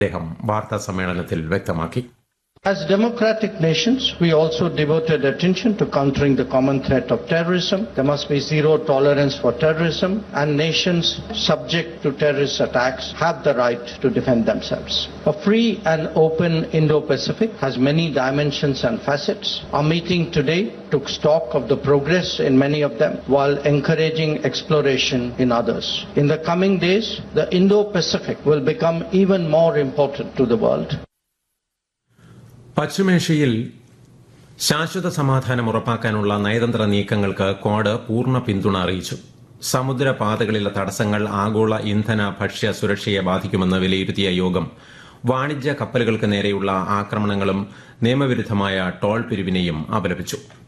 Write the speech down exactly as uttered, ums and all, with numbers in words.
അദ്ദേഹം വാർത്താ സമ്മേളനത്തിൽ വ്യക്തമാക്കി. As democratic nations, we also devoted attention to countering the common threat of terrorism. There must be zero tolerance for terrorism, and nations subject to terrorist attacks have the right to defend themselves. A free and open Indo-Pacific has many dimensions and facets. Our meeting today took stock of the progress in many of them while encouraging exploration in others. In the coming days, the Indo-Pacific will become even more important to the world. പശ്ചിമേഷ്യയിൽ ശാശ്വത സമാധാനം ഉറപ്പാക്കാനുള്ള നയതന്ത്ര നീക്കങ്ങൾക്ക് quad പൂർണ്ണ പിന്തുണ അറിയിച്ചു. സമുദ്രപാതകളിലെ തടസ്സങ്ങൾ ആഗോള ഇന്ധന ഭക്ഷ്യ സുരക്ഷയെ ബാധിക്കുമെന്ന് വിലയിരുത്തിയ യോഗം വാണിജ്യ കപ്പലുകൾക്ക് നേരെയുള്ള ആക്രമണങ്ങളും നിയമവിരുദ്ധമായ ടോൾ പിരിവിനെയും അപലപിച്ചു.